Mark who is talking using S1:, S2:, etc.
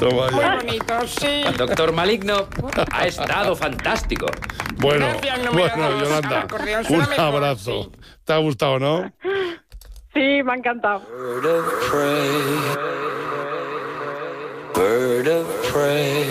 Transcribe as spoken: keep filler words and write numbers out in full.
S1: Toma
S2: Muy
S1: ya.
S2: bonito, sí.
S3: Doctor Maligno, ha estado fantástico.
S1: Bueno,
S2: Gracias, número
S1: bueno,
S2: dos.
S1: Yolanda,
S2: Al acordeón
S1: un
S2: suena mejor,
S1: abrazo.
S2: sí.
S1: ¿Te ha gustado, no?
S4: Sí, me ha encantado.
S5: Bird of prey, bird of prey.